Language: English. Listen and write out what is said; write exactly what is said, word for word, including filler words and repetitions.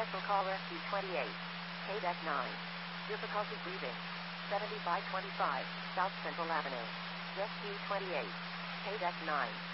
Special caller Q twenty-eight. K D E C nine. Difficulty breathing. seventy by twenty-five, South Central Avenue. Guest Q twenty-eight. K D E C nine.